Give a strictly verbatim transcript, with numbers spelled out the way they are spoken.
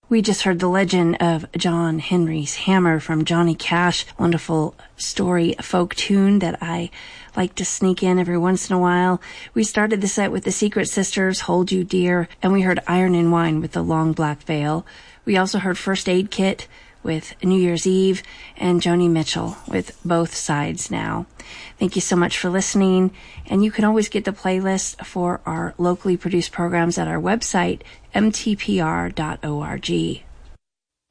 We just heard the legend of John Henry's Hammer from Johnny Cash. Wonderful story folk tune that I like to sneak in every once in a while. We started the set with the Secret Sisters, Hold You Dear, and we heard Iron and Wine with The Long Black Veil. We also heard First Aid Kit with New Year's Eve and Joni Mitchell with Both Sides Now. Thank you so much for listening, and you can always get the playlist for our locally produced programs at our website, m t p r dot org.